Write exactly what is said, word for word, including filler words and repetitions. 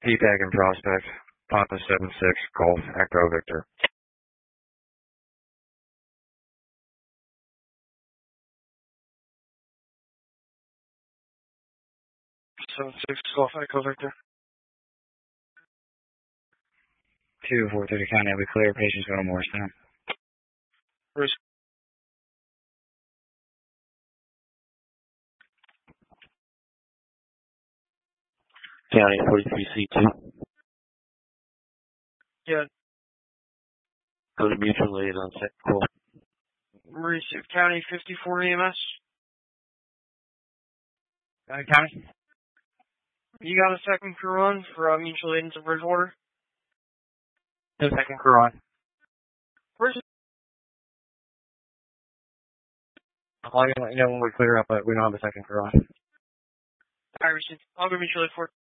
P-Tag and Prospect, Papa seven six, Golf, Echo Victor. seven six, Golf, Echo Victor. two four thirty County, I'll be clear. Patients go to Morristown. Bruce. County forty-three C two. Yeah. Go to mutual aid on second call. Receive County fifty-four E M S. County, County? You got a second crew on for uh, mutual aid into Bridgewater? No second crew on. Where's I'll let you know when we clear up, but we don't have a second crew on. I received. I'll go mutual aid for